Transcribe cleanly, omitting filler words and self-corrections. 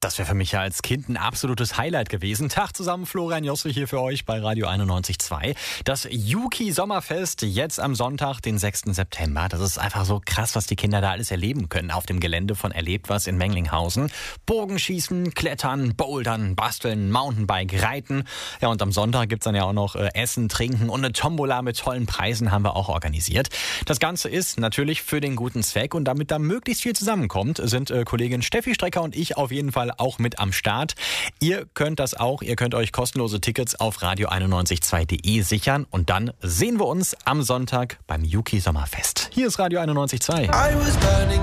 Das wäre für mich ja als Kind ein absolutes Highlight gewesen. Tag zusammen, Florian Josse hier für euch bei Radio 91.2. Das Juki Sommerfest jetzt am Sonntag, den 6. September. Das ist einfach so krass, was die Kinder da alles erleben können auf dem Gelände von Erlebt was in Menglinghausen. Bogenschießen, Klettern, Bouldern, Basteln, Mountainbike, Reiten. Ja, und am Sonntag gibt's dann ja auch noch Essen, Trinken und eine Tombola mit tollen Preisen haben wir auch organisiert. Das Ganze ist natürlich für den guten Zweck und damit da möglichst viel zusammenkommt, sind Kollegin Steffi Strecker und ich auf jeden Fall auch mit am Start. Ihr könnt das auch. Ihr könnt euch kostenlose Tickets auf radio912.de sichern und dann sehen wir uns am Sonntag beim Juki Sommerfest. Hier ist Radio 91.2.